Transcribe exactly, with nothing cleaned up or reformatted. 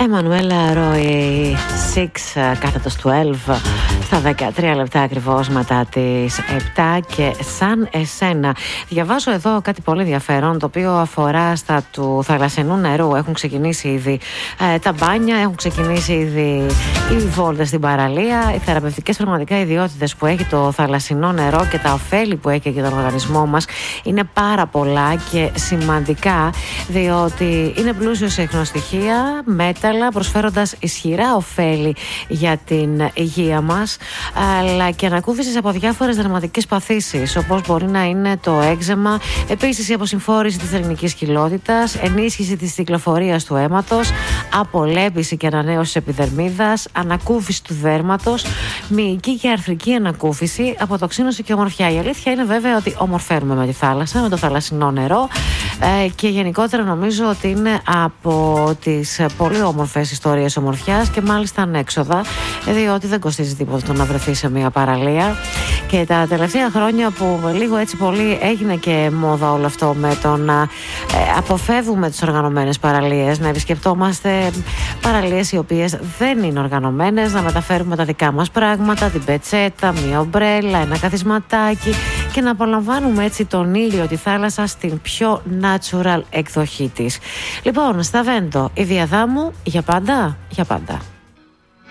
Εμμανουέλα Ρόι, έξι κάθετος δώδεκα, στα δεκατρία λεπτά ακριβώς μετά τις επτά, και σαν εσένα. Διαβάζω εδώ κάτι πολύ ενδιαφέρον, το οποίο αφορά στα του θαλασσινού νερού. Έχουν ξεκινήσει ήδη ε, τα μπάνια, έχουν ξεκινήσει ήδη οι βόλτες στην παραλία. Οι θεραπευτικές πραγματικά ιδιότητες που έχει το θαλασσινό νερό και τα ωφέλη που έχει για τον οργανισμό μας είναι πάρα πολλά και σημαντικά, διότι είναι πλούσιο σε ιχνοστοιχεία, μέταλλα, προσφέροντας ισχυρά ωφέλη για την υγεία μας, αλλά και ανακούφιση από διάφορες δερματικές παθήσεις, όπως μπορεί να είναι το έξαιμα, επίσης η αποσυμφόρηση της ελληνικής κοιλότητας, ενίσχυση της κυκλοφορίας του αίματος, απολέπιση και ανανέωση της επιδερμίδας, ανακούφιση του δέρματος, μυϊκή και αρθρική ανακούφιση, αποτοξίνωση και ομορφιά. Η αλήθεια είναι βέβαια ότι ομορφαίνουμε με τη θάλασσα, με το θαλασσινό νερό, ε, και γενικότερα νομίζω ότι είναι από τις πολύ όμορφες ιστορίες ομορφιάς και μάλιστα ανέξοδα, διότι δεν κοστίζει τίποτα το να βρεθεί σε μια παραλία. Και τα τελευταία χρόνια που λίγο έτσι πολύ έγινε και μόδα όλο αυτό με το να ε, αποφεύγουμε τις οργανωμένες παραλίες, να επισκεπτόμαστε παραλίες οι οποίες δεν είναι οργανωμένες, να μεταφέρουμε τα δικά μας πράγματα, την πετσέτα, μια ομπρέλα, ένα καθισματάκι, και να απολαμβάνουμε έτσι τον ήλιο, τη θάλασσα στην πιο natural εκδοχή της. Λοιπόν, στα Βέντο, η Διαδάμου για πάντα, για πάντα.